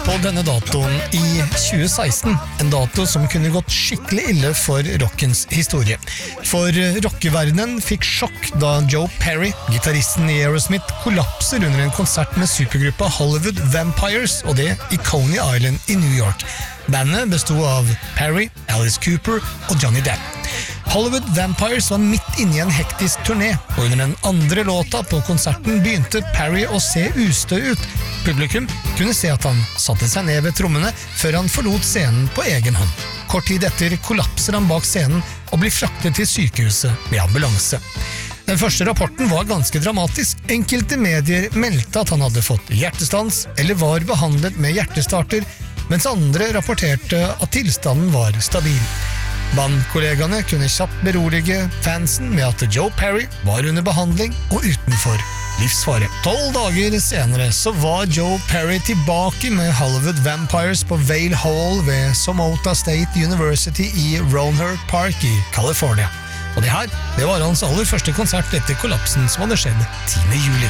på denne datoen i 2016, en dato som kunne gått skikkelig ille for rockens historie. For rockeverdenen fikk sjokk da Joe Perry, gitaristen i Aerosmith, kollapser under en konsert med supergruppa Hollywood Vampires, og det i Coney Island i New York. Bandet bestod av Perry, Alice Cooper og Johnny Depp. Hollywood Vampires var midt inne i en hektisk turné, og under den andre låta på konserten begynte Perry å se ustø ut. Publikum kunne se at han satte seg ned ved trommene før han forlot scenen på egen hånd. Kort tid etter kollapser han bak scenen og blir fraktet til sykehuset med ambulanse. Den første rapporten var ganske dramatisk. Enkelte medier meldte at han hadde fått hjertestans eller var behandlet med hjertestarter, mens andre rapporterte at tilstanden var stabil. Bandkollegaene kunne kjapt berolige fansen med at Joe Perry var under behandling og utenfor livsfare. 12 dager senere så var Joe Perry tilbake med Hollywood Vampires på Vail Hall ved Somota State University i Rohnert Park i California. Og det var hans aller første konsert etter kollapsen som hadde skjedd 10. juli.